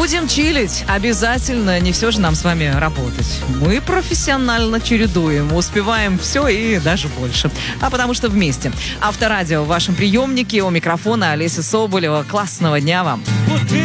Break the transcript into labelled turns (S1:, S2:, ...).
S1: будем чилить. Обязательно. Не все же нам с вами работать. Мы профессионально чередуем. Успеваем все и даже больше. А потому что вместе. Авторадио в вашем приемнике. У микрофона Олеся Соболева. Классного дня вам.